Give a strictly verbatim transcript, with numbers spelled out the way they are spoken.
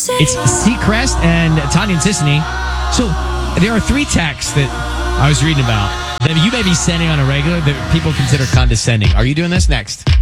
It's Seacrest and Tanya and Sisney. So there are three texts that I was reading about that you may be sending on a regular that people consider condescending. Are you doing this? Next.